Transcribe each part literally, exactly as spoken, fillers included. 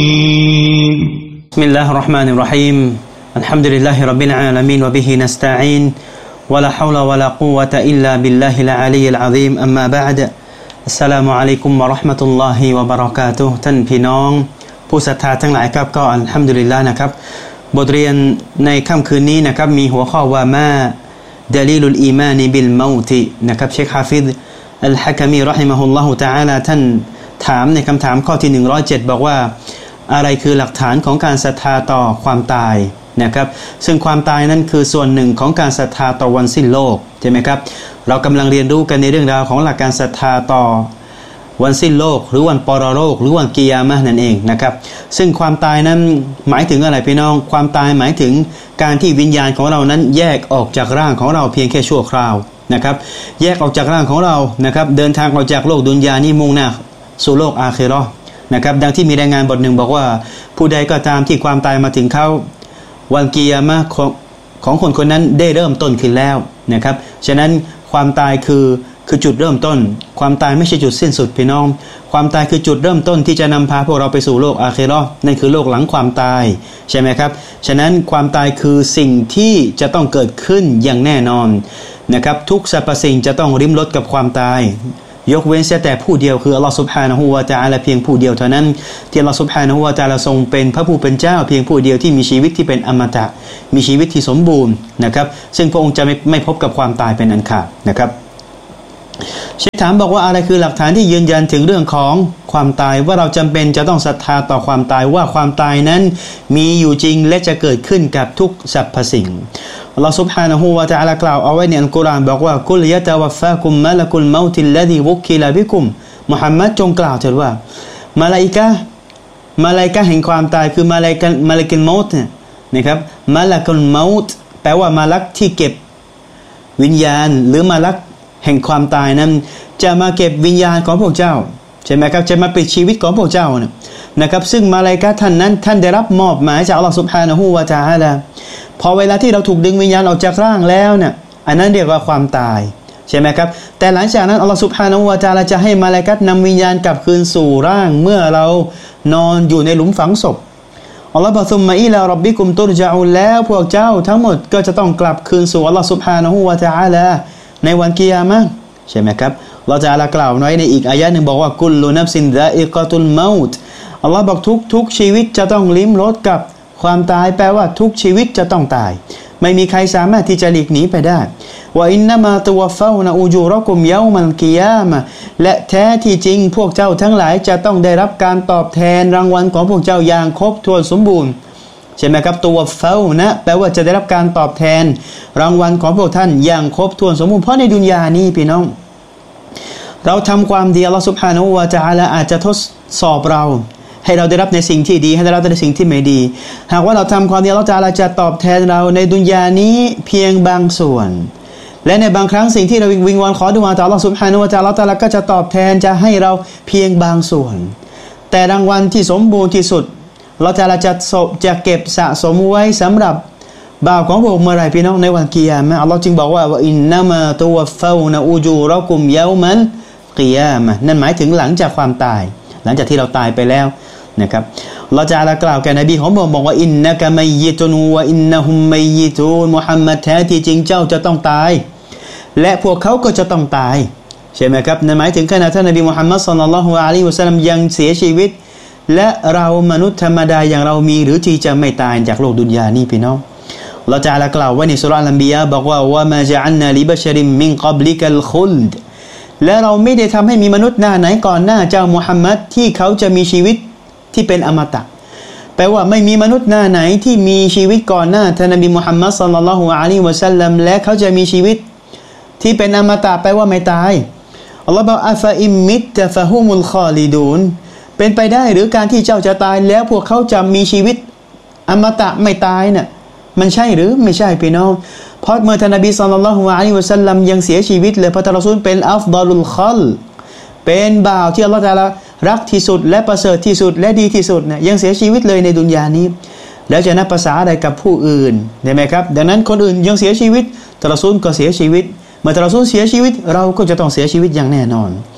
بسم الله الرحمن الرحيم الحمد لله رب العالمين وبه نستعين ولا حول ولا قوة إلا بالله العلي العظيم أما بعد السلام عليكم ورحمة الله وبركاته ท่านพี่น้องผู้ศรัทธาทั้งหลายครับก็อัลฮัมดุลิลลาห์นะครับบทเรียนในค่ำคืนนี้นะครับมีหัวข้อว่ามาดะลีลุลอีมานบิลเมาตินะครับเชคฮาฟิซอัลฮะกะมีเราะฮิมะฮุลลอฮุตะอาลาท่านถามในคำถามข้อที่หนึ่งร้อยเจ็ดบอกว่าอะไรคือหลักฐานของการศรัทธาต่อความตายนะครับซึ่งความตายนั้นคือส่วนหนึ่งของการศรัทธาต่อวันสิ้นโลกใช่ไหมครับเรากำลังเรียนรู้กันในเรื่องราวของหลักการศรัทธาต่อวันสิ้นโลกหรือวันปรโลกหรือวันกิยามะห์นั่นเองนะครับซึ่งความตายนั้นหมายถึงอะไรพี่น้องความตายหมายถึงการที่วิญญาณของเรานั้นแยกออกจากร่างของเราเพียงแค่ชั่วคราวนะครับแยกออกจากร่างของเรานะครับเดินทางออกจากโลกดุนยานี้มุ่งหน้าสู่โลกอาคิเราะห์นะครับดังที่มีรายงานบทหนึ่งบอกว่าผู้ใดก็ตามที่ความตายมาถึงเขาวันกิยามะห์ของของคนคนนั้นได้เริ่มต้นขึ้นแล้วนะครับฉะนั้นความตายคือคือจุดเริ่มต้นความตายไม่ใช่จุดสิ้นสุดพี่น้องความตายคือจุดเริ่มต้นที่จะนำพาพวกเราไปสู่โลกอาคิเราะห์นั่นคือโลกหลังความตายใช่ไหมครับฉะนั้นความตายคือสิ่งที่จะต้องเกิดขึ้นอย่างแน่นอนนะครับทุกสรรพสิ่งจะต้องริมรสกับความตายยกเว้นแต่ผู้เดียวคืออัลลอฮฺซุบฮานะฮูวะตะอาลาเพียงผู้เดียวเท่านั้นที่อัลลอฮฺซุบฮานะฮูวะตะอาลาทรงเป็นพระผู้เป็นเจ้าเพียงผู้เดียวที่มีชีวิตที่เป็นอมตะมีชีวิตที่สมบูรณ์นะครับซึ่งพระองค์จะไม่ไม่พบกับความตายเป็นอันขาดนะครับเชคถามบอกว่าอะไรคือหลักฐานที่ยืนยันถึงเรื่องของความตายว่าเราจำเป็นจะต้องศรัทธาต่อความตายว่าความตายนั้นมีอยู่จริงและจะเกิดขึ้นกับทุกสรรพสิ่งอัลลอฮฺ سبحانه และ تعالى กล่าวเอาไว้ในอัลกุรอานบอกว่ากุลยะตะวัฟฟากุมมะละกุลเมาติลลซีวุกิลบิกุมมุฮัมมัดจงกล่าวเถิดว่ามาลาอิกะฮ์มาลาอิกะฮ์แห่งความตายคือมาลาอิกะฮ์มาลาอิกุลเมาตนะครับมาลากุลเมาตแปลว่ามาลักที่เก็บวิญญาณหรือมาลักแห่งความตายนั้นจะมาเก็บวิญญาณของพวกเจ้าใช่ไหมครับจะมาปิดชีวิตของพวกเจ้านะนะครับซึ่งมาลาอิกะฮ์ท่านนั้นท่านได้รับมอบหมายจากอัลลอฮฺ سبحانه และ تعالى พอเวลาที่เราถูกดึงวิญญาณออกจากร่างแล้วเนี่ยอันนั้นเรียกว่าความตายใช่ไหมครับแต่หลังจากนั้นอัลลอฮฺ سبحانه และ تعالى จะให้มาลาอิกะฮ์นำวิญญาณกลับคืนสู่ร่างเมื่อเรานอนอยู่ในหลุมฝังศพอัลลอฮฺบอกซุมมะอิลาร็อบบิกุมตุรญะอูนแล้วพวกเจ้าทั้งหมดก็จะต้องกลับคืนสู่อัลลอฮฺ سبحانه และ تعالى ในวันกิยามะห์ใช่ไหมครับเราจะกล่าวไว้ในอีกอายะห์นึงบอกว่ากุลลุนัฟซินซาอิกะตุลเมาตอัลลอฮ์บอกทุกทุกชีวิตจะต้องลิ้มรสกับความตายแปลว่าทุกชีวิตจะต้องตายไม่มีใครสามารถที่จะหลีกหนีไปได้ว่าอินนามาตุวฟานะอูจูรกุมยามัลกิยามะและแท้ที่จริงพวกเจ้าทั้งหลายจะต้องได้รับการตอบแทนรางวัลของพวกเจ้าอย่างครบถ้วนสมบูรณ์ใช่ไหมครับตัวเฝ้านะแปลว่าจะได้รับการตอบแทนรางวัลของพวกท่านอย่างครบถ้วนสมบูรณ์เพราะในดุนยานี้พี่น้องเราทำความดีอัลลอฮฺซุบฮานะฮูวะตะอาลาอาจจะทดสอบเราให้เราได้รับในสิ่งที่ดีให้เราได้รับในสิ่งที่ไม่ดีหากว่าเราทำความดีอัลลอฮฺตะอาลาจะตอบแทนเราในดุนยานี้เพียงบางส่วนและในบางครั้งสิ่งที่เราวิงวอนขอดุอาต่ออัลลอฮฺซุบฮานะฮูวะตะอาลาอัลลอฮฺตะอาลาก็จะตอบแทนจะให้เราเพียงบางส่วนแต่รางวัลที่สมบูรณ์ที่สุดอัลลอฮฺตะอาลาจะจะเก็บสะสมไว้สำหรับบ่าวของพวกเมื่อไรพี่น้องในวันกิยามะห์อัลลอฮฺจึงบอกว่าว่าอินนามาตุวฟานะอูจูรกุมยามัลกิยามะห์นั่นหมายถึงหลังจากความตายหลังจากที่เราตายไปแล้วนะครับเราจะกล่าวแก่นบีของพระองค์บอกว่าอินนะกะมัยยิตุนวะอินนะฮุมมัยยิตูนมุฮัมมัดแท้ที่จริงเจ้าจะต้องตายและพวกเขาก็จะต้องตายใช่ไหมครับนั่นหมายถึงขณะท่านนบีมุฮัมมัดศ็อลลัลลอฮุอะลัยฮิวะซัลลัมยังเสียชีวิตและเรามนุษย์ธรรมดาอย่างเรามีหรือที่จะไม่ตายจากโลกดุนยานี้พี่น้องเราจะกล่าวไว้ในสุเราะห์อัลอันบิยาบอกว่าวะมาญะอัลนาลิบัชริมมินกับลิกัลคุลดและเราไม่ได้ทำให้มีมนุษย์หน้าไหนก่อนหน้าเจ้ามุฮัมมัดที่เขาจะมีชีวิตที่เป็นอมตะแปลว่าไม่มีมนุษย์หน้าไหนที่มีชีวิตก่อนหน้าท่านนบีมุฮัมมัดศ็อลลัลลอฮุอะลัยฮิวะซัลลัมและเขาจะมีชีวิตที่เป็นอมตะแปลว่าไม่ตายอัลลอฮฺบอกอัฟะอิมมิตตะฟะฮุมุลคอลิดูนเป็นไปได้หรือการที่เจ้าจะตายแล้วพวกเขาจะมีชีวิตอมตะไม่ตายน่ะมันใช่หรือไม่ใช่พี่น้องเพราะเมื่อท่านนบีศ็อลลัลลอฮุอะลัยฮิวะซัลลัมยังเสียชีวิตเลยพระท่านรอซูลเป็นอัฟฎอลุลคอลเป็นบ่าวที่อัลเลาะห์ตะอาลารักที่สุดและประเสริฐที่สุดและดีที่สุดเนี่ยยังเสียชีวิตเลยในดุนยานี้แล้วจะนับภาษาอะไรกับผู้อื่นได้ไหมครับดังนั้นคนอื่นยังเสียชีวิตท่านรอซูลก็เสียชีวิตเมื่อท่านรอซูลเสียชีวิตเราก็จะต้องเสียชีวิตอย่างแน่นอน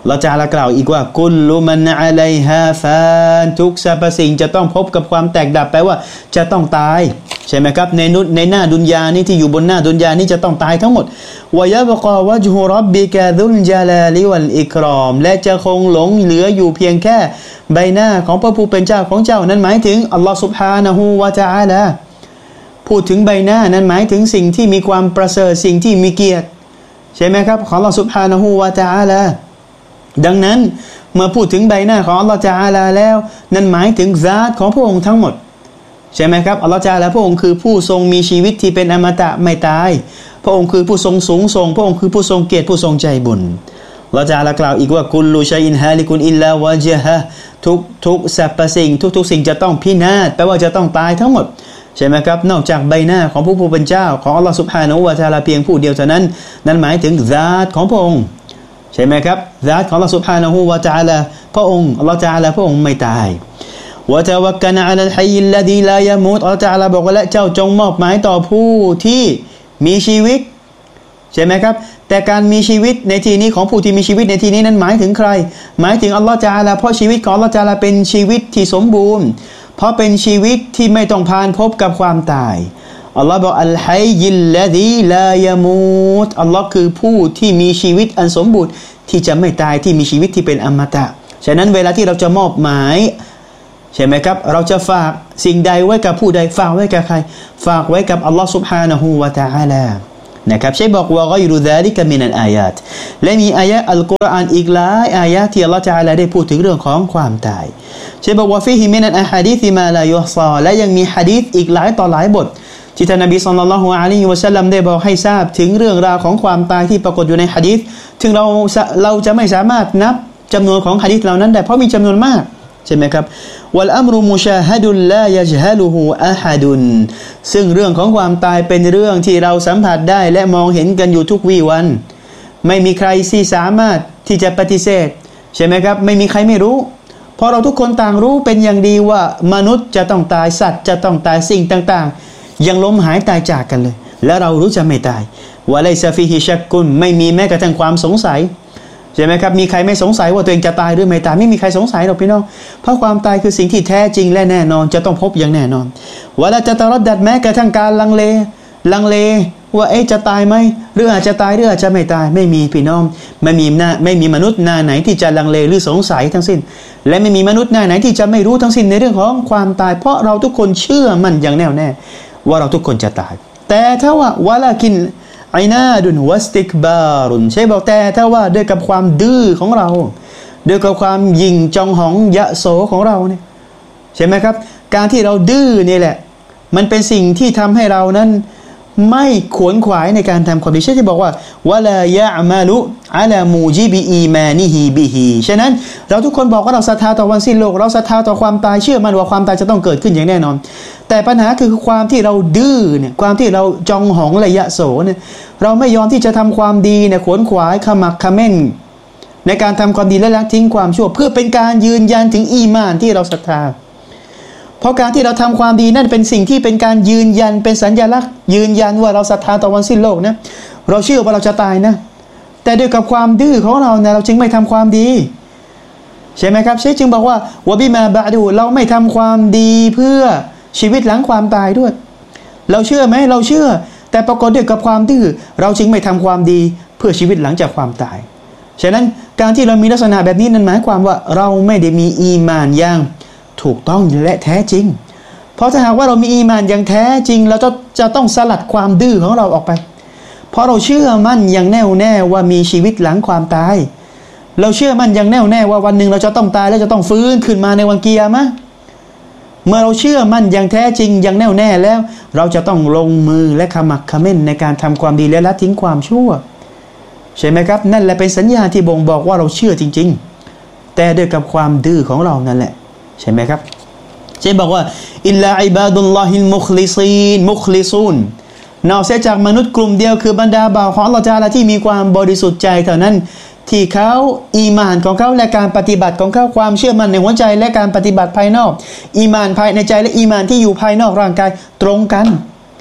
เราจะกล่าวอีกว่ากุลลุมันอะลัยฮาฟานทุกสรรพสิ่งจะต้องพบกับความแตกดับแปลว่าจะต้องตายใช่ไหมครับในนุในหน้าดุนยานี้ที่อยู่บนหน้าดุนยานี้จะต้องตายทั้งหมดวะยะบกอวะจฮุร็อบบิกะซุลญะลาลิวัลอิกรอมและจะคงหลงเหลืออยู่เพียงแค่ใบหน้าของพระผู้เป็นเจ้าของเจ้านั้นหมายถึงอัลลอฮฺซุบฮานะฮูวะตะอาลาพูดถึงใบหน้านั้นหมายถึงสิ่งที่มีความประเสริฐสิ่งที่มีเกียรติใช่ไหมครับของอัลลอฮฺซุบฮานะฮูวะตะอาลาดังนั้นเมื่อพูดถึงใบหน้าของอัลลอฮฺตะอาลาแล้วนั่นหมายถึงซาตของพระองค์ทั้งหมดใช่ไหมครับอัลลอฮฺตะอาลาพระองค์คือผู้ทรงมีชีวิตที่เป็นอมตะไม่ตายพระองค์คือผู้ทรงสูงส่งพระองค์คือผู้ทรงเกียรติผู้ทรงใจบุญเราจะกล่าวอีกว่ากุลลูชัยอินฮาลิกุนอิลลาวะจฮะทุกทุกสรรพสิ่งทุกทุกสิ่งจะต้องพินาศแปลว่าจะต้องตายทั้งหมดใช่ไหมครับนอกจากใบหน้าของผู้ผู้เป็นเจ้าของอัลลอฮฺซุบฮานะฮูวะตะอาลาเพียงผู้เดียวเท่านั้นนั่นหมายถึงซาตของพระองค์ใช่ไหมครับซาตของอัลลอฮฺซุบฮานะฮูวะตะอาลาพระองค์อัลลอฮฺตะอาลาพระองค์ไม่ตายวะตะวักกะนะอะลัลฮัยยิลลซีลายะมูตอัลลอฮฺตะอาลาบอกว่าและเจ้าจงมอบหมายต่อผู้ที่มีชีวิตใช่ไหมครับแต่การมีชีวิตในที่นี้ของผู้ที่มีชีวิตในที่นี้นั้นหมายถึงใครหมายถึงอัลลอฮฺตะอาลาเพราะชีวิตของอัลลอฮฺตะอาลาเป็นชีวิตที่สมบูรณ์เพราะเป็นชีวิตที่ไม่ต้องผ่านพบกับความตายอัลลอฮฺบอกอัลฮัยยิลลซีลายะมูตอัลลอฮฺคือผู้ที่มีชีวิตอันสมบูรณ์ที่จะไม่ตายที่มีชีวิตที่เป็นอมตะฉะนั้นเวลาที่เราจะมอบหมายใช่ไหมครับเราจะฝากสิ่งใดไว้กับผู้ใดฝากไว้กับใครฝากไว้กับอัลลอฮฺ سبحانه และ تعالى นะครับใช่บอกว่าก็อยู่ซาลิกะมินัลอายาตและมีอายะอัลกุรอานอีกหลายอายะที่อัลลอฮฺ تعالى ได้พูดถึงเรื่องของความตายใช่บอกว่าฟีฮิมินัลอะฮะดีษมาลายุฮซาและยังมีหะดีษอีกหลายต่อหลายบทที่ท่านนบีศ็อลลัลลอฮุอะลัยฮิวะซัลลัมได้บอกให้ทราบถึงเรื่องราวของความตายที่ปรากฏอยู่ในหะดีษถึงเราเราจะไม่สามารถนับจำนวนของหะดีษเหล่านั้นได้เพราะมีจำนวนมากใช่ไหมครับวัลอัมรุมุชาฮะดุลลายะจฮะลุฮูอะฮะดุนซึ่งเรื่องของความตายเป็นเรื่องที่เราสัมผัสได้และมองเห็นกันอยู่ทุกวี่วันไม่มีใครที่สามารถที่จะปฏิเสธใช่ไหมครับไม่มีใครไม่รู้เพราะเราทุกคนต่างรู้เป็นอย่างดีว่ามนุษย์จะต้องตายสัตว์จะต้องตายสิ่งต่างๆยังล้มหายตายจากกันเลยและเรารู้จะไม่ตายวะไลซะฟีฮิชักกุนไม่มีแม้กระทั่งความสงสัยใช่ไหมครับมีใครไม่สงสัยว่าตัวเองจะตายหรือไม่ตายไม่มีใครสงสัยหรอกพี่น้องเพราะความตายคือสิ่งที่แท้จริงและแน่นอนจะต้องพบอย่างแน่นอนวะละจะตะรัดดัดแม้กระทั่งการลังเลลังเลว่าเอ๊ะจะตายไหมหรืออาจจะตายหรืออาจจะไม่ตายไม่มีพี่น้องไม่มีหน้าไม่มีมนุษย์หน้าไหนที่จะลังเลหรือสงสัยทั้งสิ้นและไม่มีมนุษย์หน้าไหนที่จะไม่รู้ทั้งสิ้นในเรื่องของความตายเพราะเราทุกคนเชื่อมั่นอย่างแน่วแน่ว่าเราทุกคนจะตายแต่ถ้าว่าวะละกินไอนาดุนวัสติกบารุนใช่บอกแต่ถ้าว่าด้วยกับความดื้อของเราด้วยกับความยิงจองหองยะโสของเราเนี่ยใช่ไหมครับการที่เราดื้อนี่แหละมันเป็นสิ่งที่ทำให้เรานั้นไม่ขวนขวายในการทำความดีเช่นที่บอกว่าวะลายะมาลุอะลามูจิบิอีมานิฮิบิฮิฉะนั้นเราทุกคนบอกว่าเราศรัทธาต่อวันสิ้นโลกเราศรัทธาต่อความตายเชื่อมั่นว่าความตายจะต้องเกิดขึ้นอย่างแน่นอนแต่ปัญหาคือความที่เราดื้อเนี่ยความที่เราจองหองระยะโสเนี่ยเราไม่ยอมที่จะทำความดีเนี่ยขวนขวายขมักเขม้นในการทำความดีและละทิ้งความชั่วเพื่อเป็นการยืนยันถึงอีหม่านที่เราศรัทธาเพราะการที่เราทำความดีนั่นเป็นสิ่งที่เป็นการยืนยันเป็นสัญลักษณ์ยืนยันว่าเราศรัทธาต่อวันสิ้นโลกนะเราเชื่อว่าเราจะตายนะแต่ด้วยกับความดื้อของเราเนี่ยเราจึงไม่ทำความดีใช่ไหมครับเชคจึงบอกว่าวะบิมาบะดูเราไม่ทำความดีเพื่อชีวิตหลังความตายด้วยเราเชื่อไหมเราเชื่อแต่ปรากฏด้วยกับความดื้อเราจึงไม่ทำความดีเพื่อชีวิตหลังจากความตายฉะนั้นการที่เรามีลักษณะแบบนี้นั้นหมายความว่าเราไม่ได้มีอีหม่านอย่างถูกต้องและแท้จริงเพราะถ้าหากว่าเรามีอีหม่านอย่างแท้จริงเราจะจะต้องสลัดความดื้อของเราออกไปเพราะเราเชื่อมั่นอย่างแน่วแน่ว่ามีชีวิตหลังความตายเราเชื่อมั่นอย่างแน่วแน่ว่าวันหนึ่งเราจะต้องตายและจะต้องฟื้นขึ้นมาในวันกิยามะห์เมื่อเราเชื่อมั่นอย่างแท้จริงอย่างแน่วแน่แล้วเราจะต้องลงมือและขมักเขม้นในการทำความดีและละทิ้งความชั่วใช่ไหมครับนั่นแหละเป็นสัญญาณที่บ่งบอกว่าเราเชื่อจริงๆแต่ด้วยกับความดื้อของเรานั่นแหละใช่ไหมครับเช่นบอกว่าอิลลาอิบาดุลลอฮิลมุคลิซีนมุคลิซูนนอกจากมนุษย์กลุ่มเดียวคือบรรดาบ่าวของอัลเลาะห์ตะอาลาที่มีความบริสุทธิ์ใจเท่านั้นที่เขาอีหม่านของเขาและการปฏิบัติของเขาความเชื่อมั่นในหัวใจและการปฏิบัติภายนอกอีหม่านภายในใจและอีหม่านที่อยู่ภายนอกร่างกายตรงกัน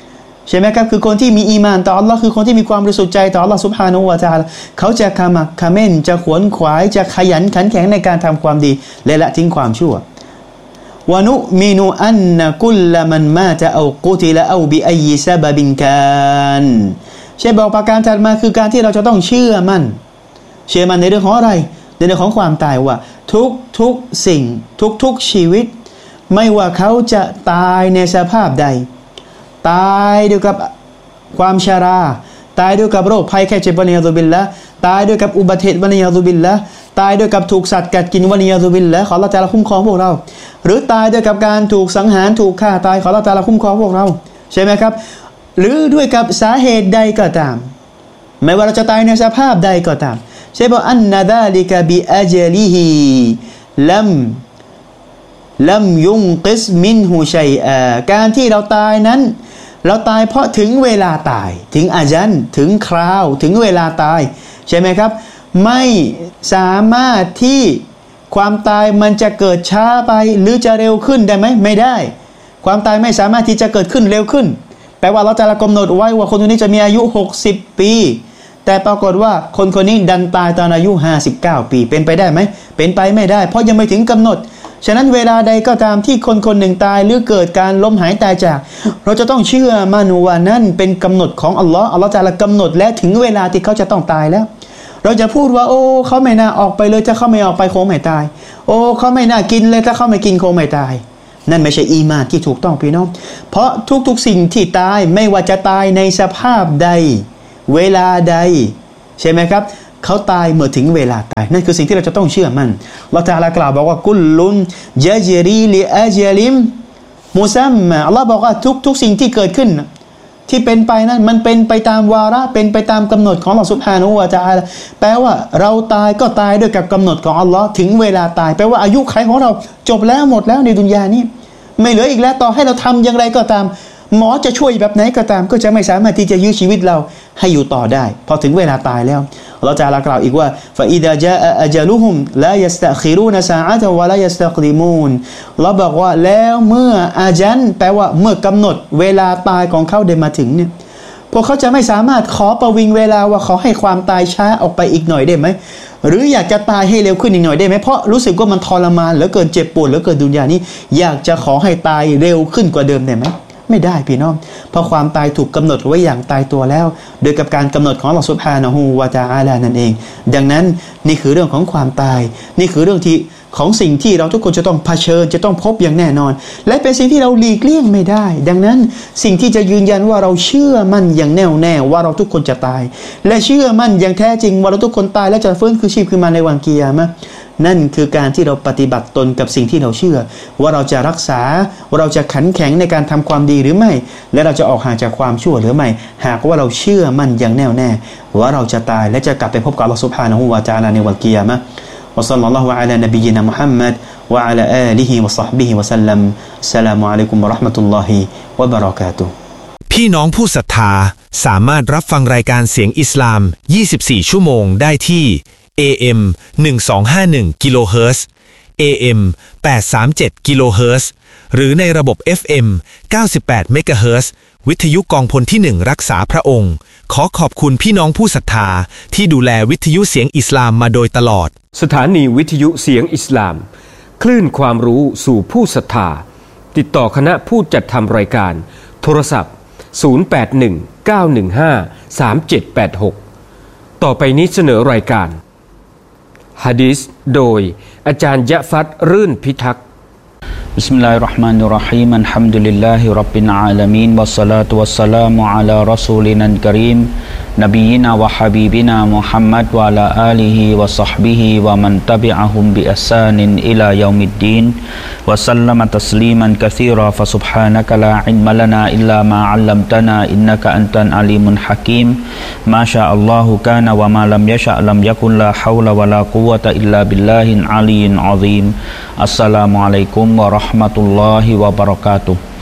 ใช่ไหมครับคือคนที่มีอีมานต่ออัลลอฮ์คือคนที่มีความบริสุทธิ์ใจต่ออัลลอฮ์ซุบฮานะฮูวะตะอาลาเขาจะขมักเขม้นจะขวนขวายจะขยันขันแข็งในการทำความดีและละทิ้งความชั่ววะนุมินุอันนะกุลมันมาตะเอากุติละเอาบิอัยซะบะบินกานใช่บอกประการถัดมาคือการที่เราจะต้องเชื่อมั่นเชื่อมั่นในเรื่องของอะไรในเรื่องของความตายว่าทุกทุกสิ่งทุกทุกชีวิตไม่ว่าเขาจะตายในสภาพใดตายด้วยกับความชราตายด้วยกับโรคภัยแค่เจ็บวะนียาซุบิลละตายด้วยกับอุบัติเหตุวะนียาซุบิลละตายด้วยกับถูกสัตว์กัดกินวะนียาซุบิลละขออัลเลาะห์ตะอาลาคุ้มครองพวกเราหรือตายด้วยกับการถูกสังหารถูกฆ่าตายขออัลเลาะห์ตะอาลาคุ้มครองพวกเราใช่ไหมครับหรือด้วยกับสาเหตุใดก็ตามไม่ว่าเราจะตายในสภาพใดก็ตามใช่ป่ะอันนะซาลิกะบิอัจลิฮิลัมลัมยุงกิสมินฮูชัยอาการที่เราตายนั้นเราตายเพราะถึงเวลาตายถึงอาญันถึงคราวถึงเวลาตายใช่ไหมครับไม่สามารถที่ความตายมันจะเกิดช้าไปหรือจะเร็วขึ้นได้ไหมไม่ได้ความตายไม่สามารถที่จะเกิดขึ้นเร็วขึ้นแปลว่าเราจะกำหนดไว้ว่าคนคนนี้จะมีอายุหกสิบปีแต่ปรากฏว่าคนคนนี้ดันตายตอนอายุห้าสิบเก้าปีเป็นไปได้ไหมเป็นไปไม่ได้เพราะยังไม่ถึงกำหนดฉะนั้นเวลาใดก็ตามที่คนคนหนึ่งตายหรือเกิดการล้มหายตายจากเราจะต้องเชื่อมั่นว่านั่นเป็นกำหนดของอัลลอฮ์อัลลอฮ์จะกำหนดและถึงเวลาที่เขาจะต้องตายแล้วเราจะพูดว่าโอ้เขาไม่น่าออกไปเลยถ้าเขาไม่ออกไปคงไม่ตายโอ้เขาไม่น่ากินเลยถ้าเขาไม่กินคงไม่ตายนั่นไม่ใช่อีมานที่ถูกต้องพี่น้องเพราะทุกๆสิ่งที่ตายไม่ว่าจะตายในสภาพใดเวลาใดใช่ไหมครับเขาตายเมื่อถึงเวลาตายนั่นคือสิ่งที่เราจะต้องเชื่อมั่นอัลเลาะห์ตะอาลากล่าวบอกว่ากุลลุนยะจรีลิอัจลิมมุซัมมาอัลเลาะห์บอกว่าทุกๆสิ่งที่เกิดขึ้นที่เป็นไปนั้นมันเป็นไปตามวาระเป็นไปตามกำหนดของอัลเลาะห์ซุบฮานะฮูวะตะอาลาแปลว่าเราตายก็ตายด้วยกับกำหนดของอัลเลาะห์ถึงเวลาตายแปลว่าอายุขัยของเราจบแล้วหมดแล้วในดุนยานี้ไม่เหลืออีกแล้วต่อให้เราทำอย่างไรก็ตามหมอจะช่วยแบบไหนก็ตามก็จะไม่สามารถที่จะยื้อชีวิตเราให้อยู่ต่อได้พอถึงเวลาตายแล้วเราจะกล่าวอีกว่าฟาอิดะจาอะอัจลุฮุมลายัสตะคิรูนซาอะตะวะลายัสตักดิมูนเราบอกว่าแล้วเมื่ออาญันแปลว่าเมื่อกำหนดเวลาตายของเขาได้มาถึงเนี่ยพวกเขาจะไม่สามารถขอประวิงเวลาว่าขอให้ความตายช้าออกไปอีกหน่อยได้ไหมหรืออยากจะตายให้เร็วขึ้นอีกหน่อยได้ไหมเพราะรู้สึกว่ามันทรมานเหลือเกินเจ็บปวดเหลือเกินดุนยานี้อยากจะขอให้ตายเร็วขึ้นกว่าเดิมได้ไหมไม่ได้พี่น้องเพราะความตายถูกกำหนดไว้อย่างตายตัวแล้วโดยกับการกำหนดของอัลเลาะห์ซุบฮานะฮูวะตะอาลานั่นเองดังนั้นนี่คือเรื่องของความตายนี่คือเรื่องที่ของสิ่งที่เราทุกคนจะต้องเผชิญจะต้องพบอย่างแน่นอนและเป็นสิ่งที่เราหลีกเลี่ยงไม่ได้ดังนั้นสิ่งที่จะยืนยันว่าเราเชื่อมั่นอย่างแน่วแน่ว่าเราทุกคนจะตายและเชื่อมั่นอย่างแท้จริงว่าเราทุกคนตายและจะฟื้นคืนชีพขึ้นมาในวันกิยามะห์นั่นคือการที่เราปฏิบัติตนกับสิ่งที่เราเชื่อว่าเราจะรักษาว่าเราจะขันแข็งในการทำความดีหรือไม่และเราจะออกห่างจากความชั่วหรือไม่หากว่าเราเชื่อมั่นอย่างแน่วแน่ว่าเราจะตายและจะกลับไปพบกับอัลเลาะห์ซุบฮานะฮูวะตะอาลาในวันกิยามะห์วะศ็อลลัลลอฮุอะลานบียินามุฮัมมัดวะอะลาอาลิฮิวะศ็อฮบิฮิวะซัลลัมอัสสลามุอะลัยกุมวะเราะห์มะตุลลอฮิวะบะเราะกาตุฮ์พี่น้องผู้ศรัทธาสามารถรับฟังรายการเสียงอิสลามยี่สิบสี่ชั่วโมงได้ที่ เอ เอ็ม หนึ่งสองห้าหนึ่ง กิโลเฮิรตซ์ เอ เอ็ม แปดสามเจ็ด กิโลเฮิรตซ์ หรือในระบบ เอฟ เอ็ม เก้าสิบแปด เมกะเฮิรตซ์ วิทยุกองพลที่หนึ่งรักษาพระองค์ขอขอบคุณพี่น้องผู้ศรัทธาที่ดูแลวิทยุเสียงอิสลามมาโดยตลอดสถานีวิทยุเสียงอิสลามคลื่นความรู้สู่ผู้ศรัทธาติดต่อคณะผู้จัดทำรายการโทรศัพท์ศูนย์ แปด หนึ่ง เก้า หนึ่ง ห้า สาม เจ็ด แปด หกต่อไปนี้เสนอรายการหะดีษโดยอาจารย์ยะฟัดรื่นพิทักษ์บิสมิลลาฮิรเราะห์มานิรเราะฮีมอัลฮัมดุลิลลาฮิร็อบบิลอาลามีนวัสศอลาตุวัสสลามุอะลารอซูลินัลกะรีมนบียินาวะฮะบีบินามุฮัมมัดวะอะลาอาลิฮิวะศ็อฮบิฮิวะมันตะบิอะฮุมบิอิห์ซานินอิลายอมิดดีนวะซัลลัมตัสลีมันกะซีรอฟะซุบฮานะกะลาอิลมะลานาอิลลามาอัลลัมตะนาอินนะกะอันตัลอะลีมุนฮะกีมมาชาอัลลอฮุกานะวะมาลัมยะชะลัมยะกุนลาฮาวละวะลากุวะตะอิลลาบิลลาฮิลอะลียิลอะซีมอัสสลามุอะลัยกุมวะเราะห์มะตุลลอฮิวะบะเราะกาตุฮ์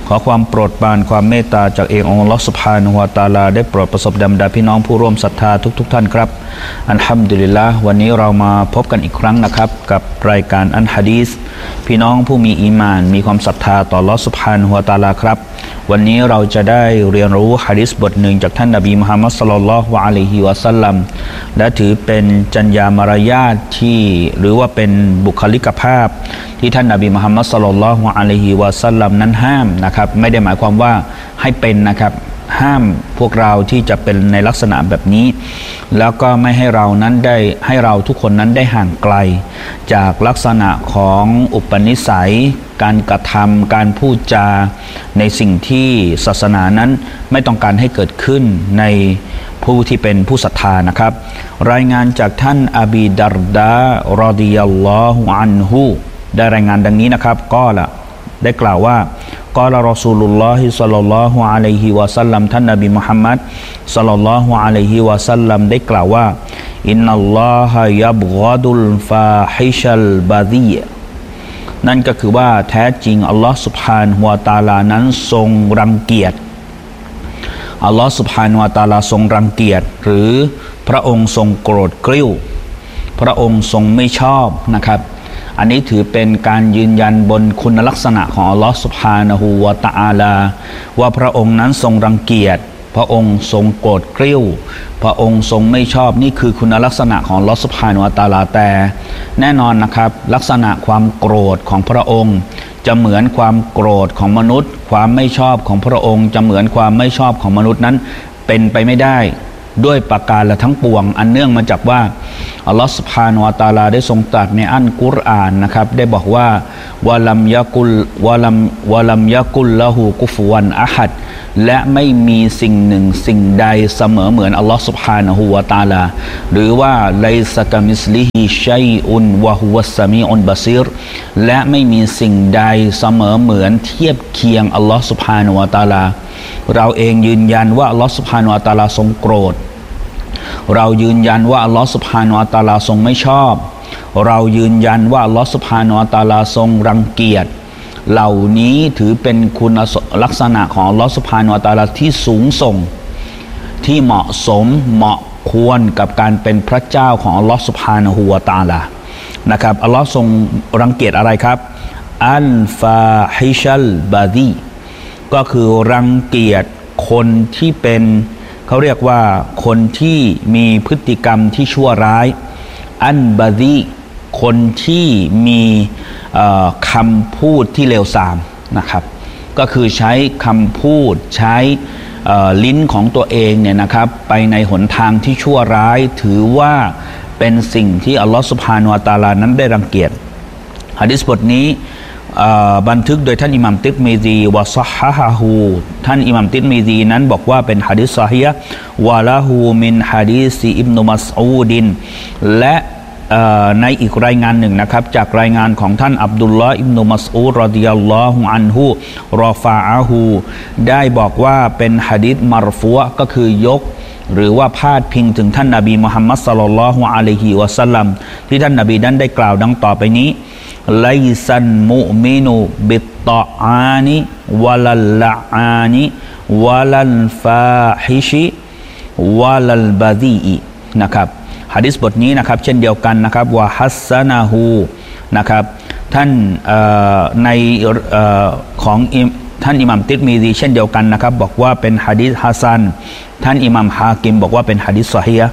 ขอความโปรดปรานความเมตตาจากเอกองค์อัลเลาะห์ซุบฮานะฮูวะตะอาลาได้โปรดประสบดำดาพี่น้องผู้ร่วมศรัทธาทุกๆท่านครับอัลฮัมดุลิลละห์วันนี้เรามาพบกันอีกครั้งนะครับกับรายการอันฮะดีษพี่น้องผู้มีอีหม่านมีความศรัทธาต่ออัลเลาะห์ซุบฮานะฮูวะตะอาลาครับวันนี้เราจะได้เรียนรู้หะดีษบทหนึ่งจากท่านนบีมุฮัมมัดศ็อลลัลลอฮุอะลัยฮิวะซัลลัมและถือเป็นจรรยามารยาทที่หรือว่าเป็นบุคลิกภาพที่ท่านนบีมุฮัมมัดศ็อลลัลลอฮุอะลัยฮิวะซัลลัมนั้นห้ามนะครับไม่ได้หมายความว่าให้เป็นนะครับห้ามพวกเราที่จะเป็นในลักษณะแบบนี้แล้วก็ไม่ให้เรานั้นได้ให้เราทุกคนนั้นได้ห่างไกลจากลักษณะของอุปนิสัยการกระทำการพูดจาในสิ่งที่ศาสนานั้นไม่ต้องการให้เกิดขึ้นในผู้ที่เป็นผู้ศรัทธานะครับรายงานจากท่านอบีดัรดารอฎิยัลลอฮุอันฮุได้รายงานดังนี้นะครับก็ละได้กล่าวว่ากอลารอซูลุลลอฮิศ็อลลัลลอฮุอะลัยฮิวะซัลลัมท่านนบีมุฮัมมัดศ็อลลัลลอฮุอะลัยฮิวะซัลลัมได้กล่าวว่าอินนัลลอฮะยับฆอดุลฟาฮิชัลบาดีนั่นก็คือว่าแท้จริงอัลลอฮ์ซุบฮานะฮูวะตะอาลานั้นทรงรังเกียจอัลลอฮ์ซุบฮานะฮูวะตะอาลาทรงรังเกียจหรือพระองค์ทรงโกรธกริ้วพระองค์ทรงไม่ชอบนะครับอันนี้ถือเป็นการยืนยันบนคุณลักษณะของอัลลอฮฺซุบฮานะฮูวะตะอาลาว่าพระองค์นั้นทรงรังเกียจพระองค์ทรงโกรธกริ้วพระองค์ทรงไม่ชอบนี่คือคุณลักษณะของอัลลอฮฺซุบฮานะฮูวะตะอาลาแต่แน่นอนนะครับลักษณะความโกรธของพระองค์จะเหมือนความโกรธของมนุษย์ความไม่ชอบของพระองค์จะเหมือนความไม่ชอบของมนุษย์นั้นเป็นไปไม่ได้ด้วยประการละทั้งปวงอันเนื่องมาจากว่าอัลลอฮฺซุบฮานะฮูวะตะอาลาได้ทรงตรัสในอัลกุรอานนะครับได้บอกว่าวะลัมยะกุลวะลัมวะลัมยะกุลละฮูกุฟวันอะฮัดและไม่มีสิ่งหนึ่งสิ่งใดเสมอเหมือนอัลลอฮฺซุบฮานะฮูวะตะอาลาหรือว่าไลซะกะมิสลิฮิชัยอุนวะฮุวัสซะมีอุนบะซีรและไม่มีสิ่งใดเสมอเหมือนเทียบเคียงอัลลอฮฺซุบฮานะฮูวะตะอาลาเราเองยืนยันว่าอัลลอฮฺซุบฮานะฮูวะตะอาลาทรงโกรธเรายืนยันว่าอัลลอฮฺซุบฮานะฮูวะตะอาลาทรงไม่ชอบเรายืนยันว่าอัลลอฮฺซุบฮานะฮูวะตะอาลาทรงรังเกียจเหล่านี้ถือเป็นคุณลักษณะของอัลลอฮฺซุบฮานะฮูวะตะอาลาที่สูงส่งที่เหมาะสมเหมาะควรกับการเป็นพระเจ้าของอัลลอฮฺซุบฮานะฮูวะตะอาลานะครับอัลลอฮฺทรงรังเกียจอะไรครับอัลฟาฮิชัลบาดีก็คือรังเกียจคนที่เป็นเขาเรียกว่าคนที่มีพฤติกรรมที่ชั่วร้ายอันบาดีคนที่มีคำพูดที่เลวทรามนะครับก็คือใช้คำพูดใช้ลิ้นของตัวเองเนี่ยนะครับไปในหนทางที่ชั่วร้ายถือว่าเป็นสิ่งที่อัลลอฮฺซุบฮานะฮูวะตะอาลานั้นได้รังเกียจหะดีษบทนี้บันทึกโดยท่านอิหม่ามติรมิซีวะซอฮฮะฮูท่านอิหม่ามติรมิซีนั้นบอกว่าเป็นหะดีษซอฮีฮ์วะละฮูมินหะดีษอิบนุมัสอูดินและในอีกรายงานหนึ่งนะครับจากรายงานของท่านอับดุลลอฮ์อิบนุมัสอูดรอฎิยัลลอฮุอันฮุรอฟะอะฮูได้บอกว่าเป็นหะดีษมัรฟูอ์ก็คือยกหรือว่าพาดพิงถึงท่านนบีมุฮัมมัดศ็อลลัลลอฮุอะลัยฮิวะซัลลัมที่ท่านนบีนั้นได้กล่าวดังต่อไปนี้ไลซันมุมินุบิตตออานิวะลัลละอานิวะลัลฟาฮิชิวะลัลบาดีอีนะครับหะดีษบทนี้นะครับเช่นเดียวกันนะครับวะฮัสซะนะฮูนะครับท่านในของท่านอิหม่ามติรมิซีเช่นเดียวกันนะครับบอกว่าเป็นหะดีษฮะซันท่านอิหม่ามฮากิมบอกว่าเป็นหะดีษซอฮีฮ์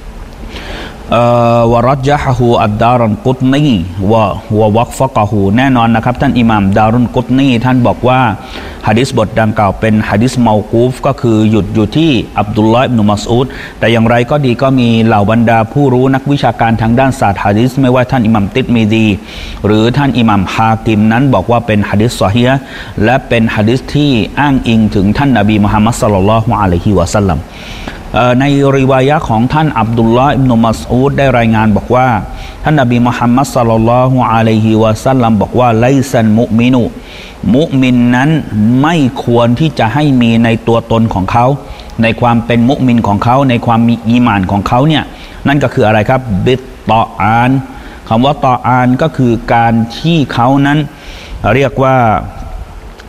วะรัจญะฮูอัดดารุนกุตนีวะวะวักฟะกะฮูแน่นอนนะครับท่านอิหม่ามดารุนกุตนีท่านบอกว่าหะดีษบทดังกล่าวเป็นหะดีษเมากูฟก็คือหยุดอยู่ที่อับดุลลอฮ์อิบนุมัสอูดแต่อย่างไรก็ดีก็มีเหล่าบรรดาผู้รู้นักวิชาการทางด้านศาสตร์หะดีษไม่ว่าท่านอิหม่ามติรมิซีหรือท่านอิหม่ามฮากิมนั้นบอกว่าเป็นหะดีษซอฮีฮ์และเป็นหะดีษที่อ้างอิงถึงท่านนบีมุฮัมมัดศ็อลลัลลอฮุอะลัยฮิวะซัลลัมในริวายะของท่านอับดุลลอฮ์อิบนุมัสอูดได้รายงานบอกว่าท่านนบีมุฮัมมัดศ็อลลัลลอฮุอะลัยฮิวะซัลลัมบอกว่าไลซันมุมินุมุมินนั้นไม่ควรที่จะให้มีในตัวตนของเขาในความเป็นมุมินของเขาในความมีอีหม่านของเขาเนี่ยนั่นก็คืออะไรครับบิตตออานคำว่าตออานก็คือการที่เขานั้นเรียกว่า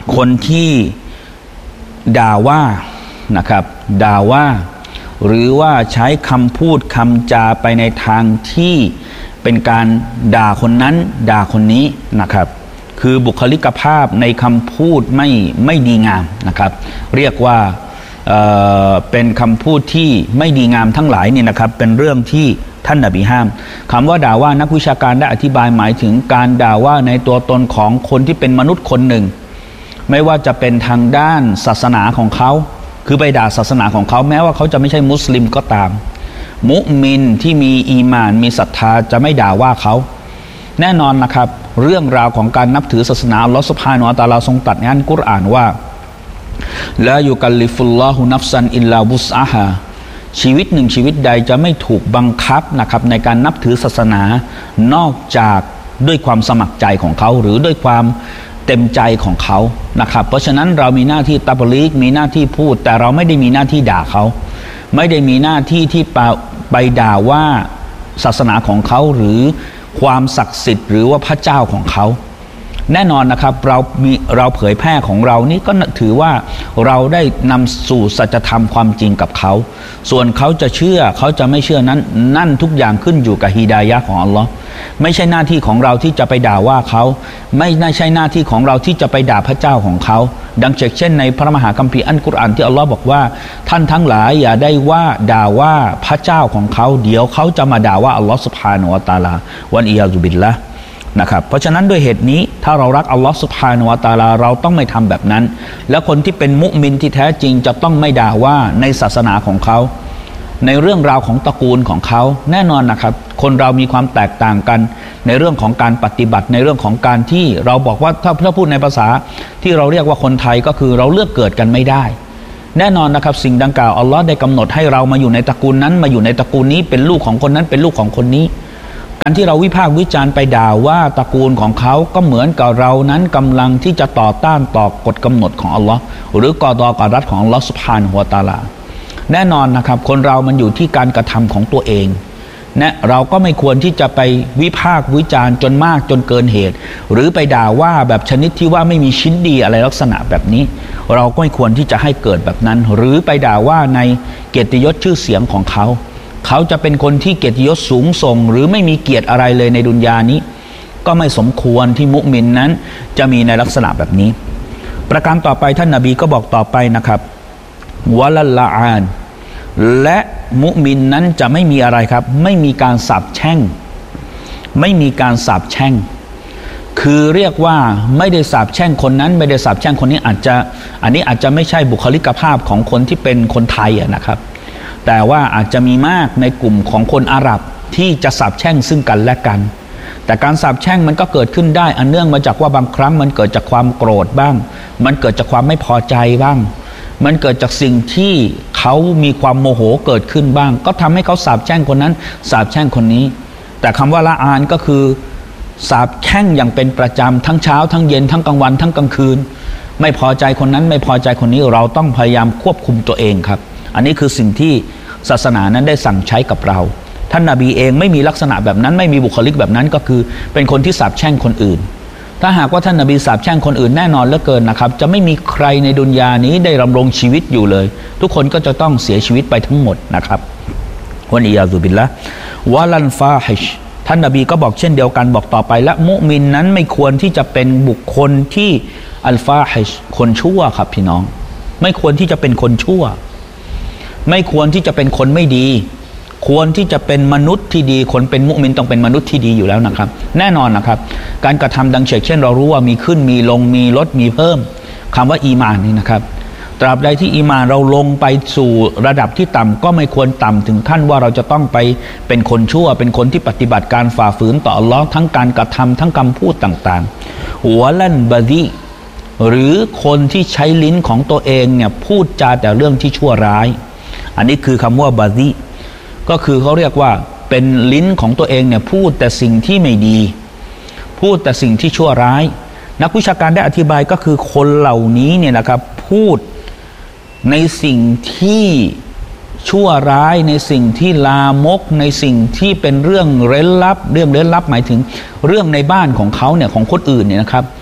คนที่ด่าว่านะครับด่าว่าหรือว่าใช้คำพูดคำจาไปในทางที่เป็นการด่าคนนั้นด่าคนนี้นะครับคือบุคลิกภาพในคำพูดไม่ไม่ดีงามนะครับเรียกว่าเอ่อเป็นคำพูดที่ไม่ดีงามทั้งหลายเนี่ยนะครับเป็นเรื่องที่ท่านนบีห้ามคำว่าด่าว่านักวิชาการได้อธิบายหมายถึงการด่าว่าในตัวตนของคนที่เป็นมนุษย์คนหนึ่งไม่ว่าจะเป็นทางด้านศาสนาของเขาคือไปด่าศาสนาของเขาแม้ว่าเขาจะไม่ใช่มุสลิมก็ตามมุมินที่มีอีหม่านมีศรัทธาจะไม่ด่าว่าเขาแน่นอนนะครับเรื่องราวของการนับถือศาสนาอัลลอฮฺซุบฮานะฮูวะตะอาลาทรงตรัสในอัลกุรอานว่าลายุกัลลิฟุลลอฮุนัฟซันอิลลาวุสอะฮาชีวิตหนึ่งชีวิตใดจะไม่ถูกบังคับนะครับในการนับถือศาสนานอกจากด้วยความสมัครใจของเขาหรือด้วยความเต็มใจของเขานะครับเพราะฉะนั้นเรามีหน้าที่ตับลีกมีหน้าที่พูดแต่เราไม่ได้มีหน้าที่ด่าเขาไม่ได้มีหน้าที่ที่ไปด่าว่าศาสนาของเขาหรือความศักดิ์สิทธิ์หรือว่าพระเจ้าของเขาแน่นอนนะครับเรามีเราเผยแพร่ของเรานี่ก็ถือว่าเราได้นำสู่สัจธรรมความจริงกับเขาส่วนเขาจะเชื่อเขาจะไม่เชื่อนั้นนั่นทุกอย่างขึ้นอยู่กับฮิดายะห์ของอัลลอฮ์ไม่ใช่หน้าที่ของเราที่จะไปด่าว่าเขาไม่ใช่หน้าที่ของเราที่จะไปด่าพระเจ้าของเขาดังเช่นในพระมหาคัมภีร์อัลกุรอานที่อัลลอฮ์บอกว่าท่านทั้งหลายอย่าได้ว่าด่าว่าพระเจ้าของเขาเดี๋ยวเขาจะมาด่าว่าอัลลอฮ์ซุบฮานะฮูวะตะอาลาวัลอียาซุบิลละห์นะครับเพราะฉะนั้นด้วยเหตุนี้ถ้าเรารักอัลลอฮ์ซุบฮานะฮูวะตะอาลาเราต้องไม่ทำแบบนั้นและคนที่เป็นมุมินที่แท้จริงจะต้องไม่ด่าว่าในศาสนาของเขาในเรื่องราวของตระกูลของเขาแน่นอนนะครับคนเรามีความแตกต่างกันในเรื่องของการปฏิบัติในเรื่องของการที่เราบอกว่าถ้าถ้าพูดในภาษาที่เราเรียกว่าคนไทยก็คือเราเลือกเกิดกันไม่ได้แน่นอนนะครับสิ่งดังกล่าวอัลลอฮ์ได้กำหนดให้เรามาอยู่ในตระกูลนั้นมาอยู่ในตระกูลนี้เป็นลูกของคนนั้นเป็นลูกของคนนี้การที่เราวิพากษ์วิจารณ์ไปด่าว่าตระกูลของเขาก็เหมือนกับเรานั้นกำลังที่จะต่อต้านต่อกฎกำหนดของอัลลอฮ์หรือกอฎอกอรัตของอัลลอฮ์ซุบฮานะฮูวะตะอาลาแน่นอนนะครับคนเรามันอยู่ที่การกระทำของตัวเองนะเราก็ไม่ควรที่จะไปวิพากษ์วิจารณ์จนมากจนเกินเหตุหรือไปด่าว่าแบบชนิดที่ว่าไม่มีชิ้นดีอะไรลักษณะแบบนี้เราก็ไม่ควรที่จะให้เกิดแบบนั้นหรือไปด่าว่าในเกียรติยศชื่อเสียงของเขาเขาจะเป็นคนที่เกียรติยศสูงส่งหรือไม่มีเกียรติอะไรเลยในดุนยานี้ก็ไม่สมควรที่มุมินนั้นจะมีในลักษณะแบบนี้ประการต่อไปท่านนบีก็บอกต่อไปนะครับวะลัลลาอานและมุมินนั้นจะไม่มีอะไรครับไม่มีการสาปแช่งไม่มีการสาปแช่งคือเรียกว่าไม่ได้สาปแช่งคนนั้นไม่ได้สาปแช่งคนนี้อาจจะอันนี้อาจจะไม่ใช่บุคลิกภาพของคนที่เป็นคนไทยนะครับแต่ว่าอาจจะมีมากในกลุ่มของคนอาหรับที่จะสาปแช่งซึ่งกันและกันแต่การสาปแช่งมันก็เกิดขึ้นได้อันเนื่องมาจากว่าบางครั้งมันเกิดจากความโกรธบ้างมันเกิดจากความไม่พอใจบ้างมันเกิดจากสิ่งที่เขามีความโมโหเกิดขึ้นบ้างก็ทำให้เขาสาปแช่งคนนั้นสาปแช่งคนนี้แต่คำว่าละอานก็คือสาปแช่งอย่างเป็นประจำทั้งเช้าทั้งเย็นทั้งกลางวันทั้งกลางคืนไม่พอใจคนนั้นไม่พอใจคนนี้เราต้องพยายามควบคุมตัวเองครับอันนี้คือสิ่งที่ศาสนานั้นได้สั่งใช้กับเราท่านนบีเองไม่มีลักษณะแบบนั้นไม่มีบุคลิกแบบนั้นก็คือเป็นคนที่สาปแช่งคนอื่นถ้าหากว่าท่านนบีสาปแช่งคนอื่นแน่นอนเหลือเกินนะครับจะไม่มีใครในดุนยานี้ได้ดำรงชีวิตอยู่เลยทุกคนก็จะต้องเสียชีวิตไปทั้งหมดนะครับวันอียาซุบิลละวะลันฟาฮิชท่านนบีก็บอกเช่นเดียวกันบอกต่อไปและมุมินนั้นไม่ควรที่จะเป็นบุคคลที่อัลฟาฮิชคนชั่วครับพี่น้องไม่ควรที่จะเป็นคนชั่วไม่ควรที่จะเป็นคนไม่ดีควรที่จะเป็นมนุษย์ที่ดีคนเป็นมุมินต้องเป็นมนุษย์ที่ดีอยู่แล้วนะครับแน่นอนนะครับการกระทำดังเช่นเรารู้ว่ามีขึ้นมีลงมีลดมีเพิ่มคำว่าอีมานนี่นะครับตราบใดที่อีมานเราลงไปสู่ระดับที่ต่ำก็ไม่ควรต่ำถึงขั้นว่าเราจะต้องไปเป็นคนชั่วเป็นคนที่ปฏิบัติการฝ่าฝืนต่ออัลลอฮ์ทั้งการกระทำทั้งคำพูดต่างๆหัวลั่นบาดีหรือคนที่ใช้ลิ้นของตัวเองเนี่ยพูดจาแต่เรื่องที่ชั่วร้ายอันนี้คือคำว่าบาดีก็คือเขาเรียกว่าเป็นลิ้นของตัวเองเนี่ยพูดแต่สิ่งที่ไม่ดีพูดแต่สิ่งที่ชั่วร้ายนักวิชาการได้อธิบายก็คือคนเหล่านี้เนี่ยนะครับพูดในสิ่งที่ชั่วร้ายในสิ่งที่ลามกในสิ่งที่เป็นเรื่องเร้นลับเรื่องเร้นลับหมายถึงเรื่องในบ้านของเขาเนี่ยของคนอื่นเนี่ยนะครับ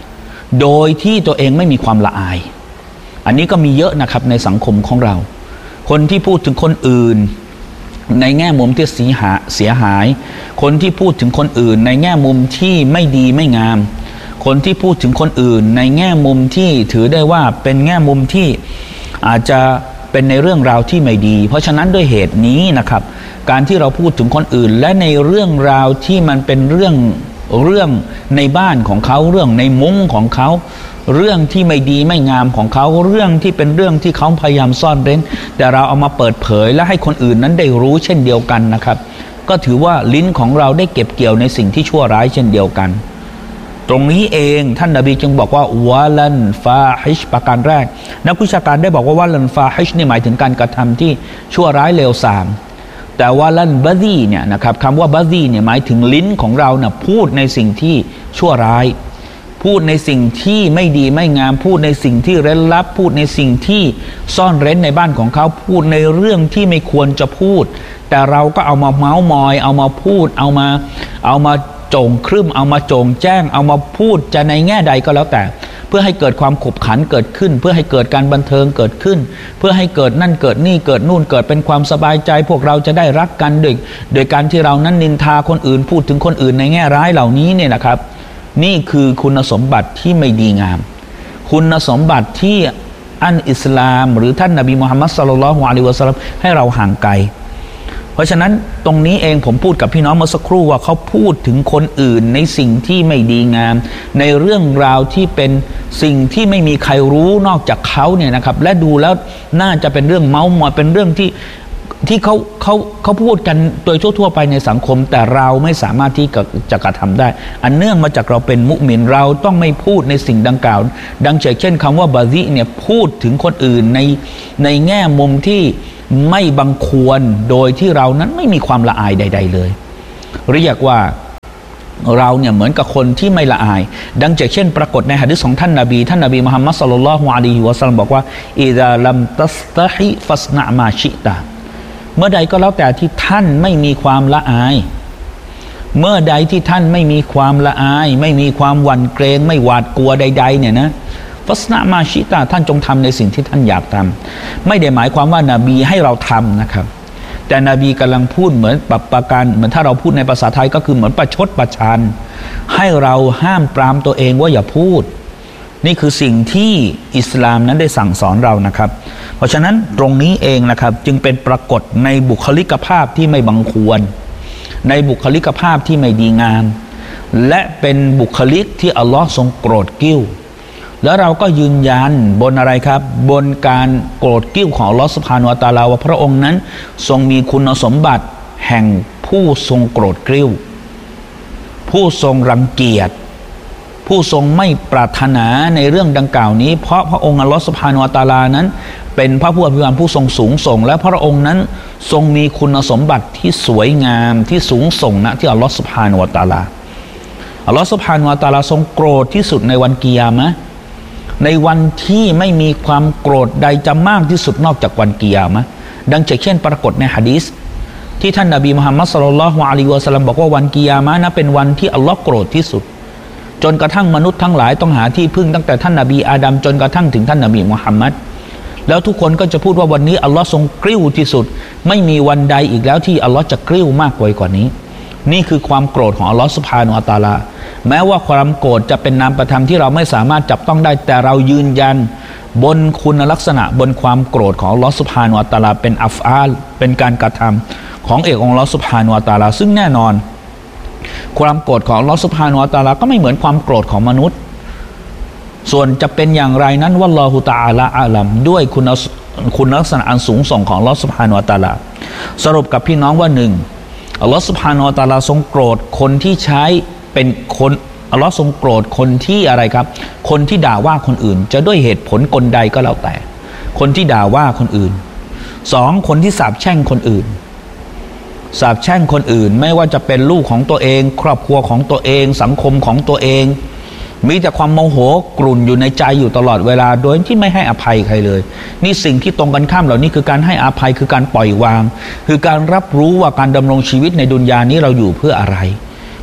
โดยที่ตัวเองไม่มีความละอายอันนี้ก็มีเยอะนะครับในสังคมของเราคนที่พูดถึงคนอื่นในแง่มุมที่เสียหายเสียหายคนที่พูดถึงคนอื่นในแง่มุมที่ไม่ดีไม่งามคนที่พูดถึงคนอื่นในแง่มุมที่ถือได้ว่าเป็นแง่มุมที่อาจจะเป็นในเรื่องราวที่ไม่ดีเพราะฉะนั้นด้วยเหตุนี้นะครับการที่เราพูดถึงคนอื่นและในเรื่องราวที่มันเป็นเรื่องเรื่องในบ้านของเขาเรื่องในมุ้งของเขาเรื่องที่ไม่ดีไม่งามของเขาเรื่องที่เป็นเรื่องที่เขาพยายามซ่อนเร้นแต่เราเอามาเปิดเผยและให้คนอื่นนั้นได้รู้เช่นเดียวกันนะครับก็ถือว่าลิ้นของเราได้เก็บเกี่ยวในสิ่งที่ชั่วร้ายเช่นเดียวกันตรงนี้เองท่านนบีจึงบอกว่าวะลันฟาฮิชประการแรกนักวิชาการได้บอกว่าวะลันฟาฮิชนี่หมายถึงการกระทำที่ชั่วร้ายเลวทรามแต่วะลันบะซีเนี่ยนะครับคำว่าบะซีเนี่ยหมายถึงลิ้นของเราเนี่ยพูดในสิ่งที่ชั่วร้ายพูดในสิ่งที่ไม่ดีไม่งามพูดในสิ่งที่เร้นลับพูดในสิ่งที่ซ่อนเร้นในบ้านของเขาพูดในเรื่องที่ไม่ควรจะพูดแต่เราก็เอามาเม้ามอยเอามาพูดเอามาเอามาโจงครึ่มเอามาโจงแจ้งเอามาพูดจะในแง่ใดก็แล้วแต่เพื่อให้เกิดความขบขันเกิดขึ้นเพื่อให้เกิดการบันเทิงเกิดขึ้นเพื่อให้เกิดนั่นเกิดนี่เกิดนู่นเกิดเป็นความสบายใจพวกเราจะได้รักกันโดยโดยการที่เรานั้นนินทาคนอื่นพูดถึงคนอื่นในแง่ร้ายเหล่านี้เนี่ยนะครับนี่คือคุณสมบัติที่ไม่ดีงามคุณสมบัติที่อันอิสลามหรือท่านนบีมุฮัมมัดศ็อลลัลลอฮุอะลัยฮิวะซัลลัมให้เราห่างไกลเพราะฉะนั้นตรงนี้เองผมพูดกับพี่น้องเมื่อสักครู่ว่าเขาพูดถึงคนอื่นในสิ่งที่ไม่ดีงามในเรื่องราวที่เป็นสิ่งที่ไม่มีใครรู้นอกจากเขาเนี่ยนะครับและดูแล้วน่าจะเป็นเรื่องเมาส์มอยเป็นเรื่องที่ที่เขาเขาเขาพูดกันโดยทั่วๆไปในสังคมแต่เราไม่สามารถที่จะกระทำได้อันเนื่องมาจากเราเป็นมุมินเราต้องไม่พูดในสิ่งดังกล่าวดังเช่นคำว่าบาซิเนี่ยพูดถึงคนอื่นในในแง่มุมที่ไม่บังควรโดยที่เรานั้นไม่มีความละอายใดๆเลยเรียกว่าเราเนี่ยเหมือนกับคนที่ไม่ละอายดังเช่นปรากฏในหะดีษของท่านนบีท่านนบีมุฮัมมัดศ็อลลัลลอฮุอะลัยฮิวะซัลลัมบอกว่าอิซาลัมตัสตะฮิฟัสนะมาชิตะเมื่อใดก็แล้วแต่ที่ท่านไม่มีความละอายเมื่อใดที่ท่านไม่มีความละอายไม่มีความหวั่นเกรงไม่หวาดกลัวใดๆเนี่ยนะฟัสนะมาชิตะท่านจงทำในสิ่งที่ท่านอยากทำไม่ได้หมายความว่านบีให้เราทำนะครับแต่นบีกำลังพูดเหมือนปรับประกันเหมือนถ้าเราพูดในภาษาไทยก็คือเหมือนประชดประชันให้เราห้ามปรามตัวเองว่าอย่าพูดนี่คือสิ่งที่อิสลามนั้นได้สั่งสอนเรานะครับเพราะฉะนั้นตรงนี้เองนะครับจึงเป็นปรากฏในบุคลิกภาพที่ไม่บังควรในบุคลิกภาพที่ไม่ดีงามและเป็นบุคลิกที่อัลลอฮ์ทรงโกรธกิ้วแล้วเราก็ยืนยันบนอะไรครับบนการโกรธกิ้วของอัลลอฮ์ซุบฮานะฮูวะตะอาลาว่าพระองค์นั้นทรงมีคุณสมบัติแห่งผู้ทรงโกรธกิ้วผู้ทรงรังเกียจผู้ทรงไม่ปรารถนาในเรื่องดังกล่าวนี้เพราะพระองค์อัลลอฮฺซุบฮานะฮูวะตะอาลานั้นเป็นพระผู้อภิบาลผู้ทรงสูงส่งและพระองค์นั้นทรงมีคุณสมบัติที่สวยงามที่สูงส่งนะที่อัลลอฮฺซุบฮานะฮูวะตะอาลาอัลลอฮฺซุบฮานะฮูวะตะอาลาทรงโกรธที่สุดในวันกิยามะห์ในวันที่ไม่มีความโกรธใดจะมากที่สุดนอกจากวันกิยามะห์ดังเช่นปรากฏในหะดีษที่ท่านนบีมุฮัมมัดศ็อลลัลลอฮุอะลัยฮิวะซัลลัมบอกว่าวันกิยามะห์นั้นเป็นวันที่อัลลอฮ์โกรธที่สุดจนกระทั่งมนุษย์ทั้งหลายต้องหาที่พึ่งตั้งแต่ท่านนบีอาดัมจนกระทั่งถึงท่านนบีมุฮัมมัดแล้วทุกคนก็จะพูดว่าวันนี้อัลลอฮ์ทรงกริ้วที่สุดไม่มีวันใดอีกแล้วที่อัลลอฮ์จะกริ้วมากกว่านี้นี่คือความโกรธของอัลลอฮ์ซุบฮานะฮูวะตะอาลาแม้ว่าความโกรธจะเป็นนามประธรรมที่เราไม่สามารถจับต้องได้แต่เรายืนยันบนคุณลักษณะบนความโกรธของอัลลอฮ์ซุบฮานะฮูวะตะอาลาเป็นอัฟอาลเป็นการกระทำของเอกองค์อัลลอฮ์ซุบฮานะฮูวะตะอาลาซึ่งแน่นอนความโกรธของอัลลอฮ์ซุบฮานะฮูวะตะอาลาก็ไม่เหมือนความโกรธของมนุษย์ส่วนจะเป็นอย่างไรนั้นวัลลอฮุตะอาลาอาลัมด้วยคุณคุณลักษณะอันสูงส่งของอัลลอฮ์ซุบฮานะฮูวะตะอาลาสรุปกับพี่น้องว่าหนึ่งอัลลอฮ์ซุบฮานะฮูวะตะอาลาทรงโกรธคนที่ใช้เป็นคนอัลลอฮ์ทรงโกรธคนที่อะไรครับคนที่ด่าว่าคนอื่นจะด้วยเหตุผลกลใดก็แล้วแต่คนที่ด่าว่าคนอื่นสองคนที่สาปแช่งคนอื่นสาปแช่งคนอื่นไม่ว่าจะเป็นลูกของตัวเองครอบครัวของตัวเองสังคมของตัวเองมีแต่ความโมโหกรุ่นอยู่ในใจอยู่ตลอดเวลาโดยที่ไม่ให้อภัยใครเลยนี่สิ่งที่ตรงกันข้ามเหล่านี้คือการให้อภัยคือการปล่อยวางคือการรับรู้ว่าการดำรงชีวิตในดุนยานี้เราอยู่เพื่ออะไร